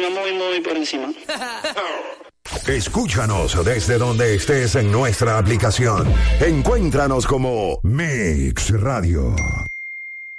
muy por encima. Escúchanos desde donde estés en nuestra aplicación. Encuéntranos como Mix Radio.